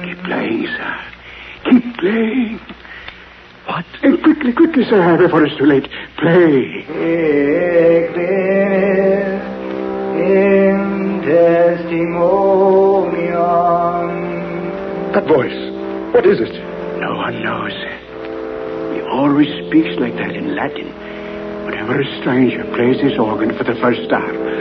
Keep playing, sir. Keep playing. What? Quickly, sir, before it's too late. Play. That voice. What is it? No one knows. He always speaks like that in Latin. Whenever a stranger plays his organ for the first time.